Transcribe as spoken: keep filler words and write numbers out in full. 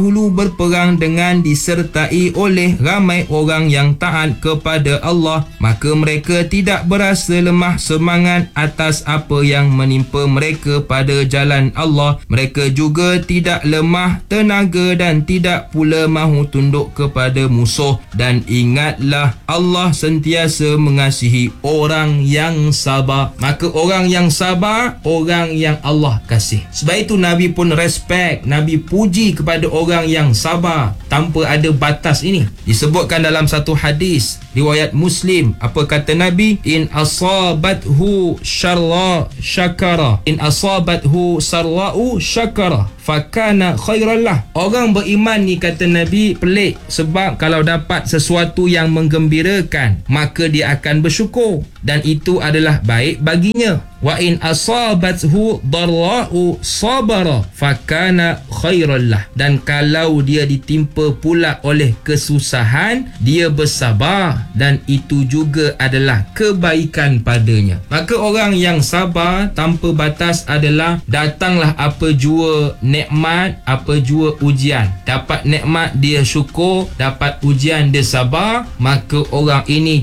dahulu berperang dengan disertai oleh ramai orang yang taat kepada Allah, maka mereka tidak berasa lemah semangat atas apa yang menimpa mereka pada jalan Allah. Mereka juga tidak lemah tenaga dan tidak pula mahu tunduk kepada musuh. Dan ingatlah, Allah sentiasa mengasihi orang yang sabar. Maka orang yang sabar, orang yang Allah kasih. Sebab itu Nabi pun respect, Nabi puji kepada orang yang sabar tanpa ada batas ini. Disebutkan dalam satu hadis riwayat Muslim, apa kata Nabi? In asabathu syarra syakara, in asabathu sarra'u syakara fakana khairallah. Orang beriman ni, kata Nabi, pelik. Sebab kalau dapat sesuatu yang menggembirakan, maka dia akan bersyukur, dan itu adalah baik baginya. Wa in asabathu darra'u sabara fakana khairallah. Dan kalau dia ditimpa pula oleh kesusahan, dia bersabar, dan itu juga adalah kebaikan padanya. Maka orang yang sabar tanpa batas adalah datanglah apa jua nikmat, apa jua ujian. Dapat nikmat dia syukur, dapat ujian dia sabar, maka orang ini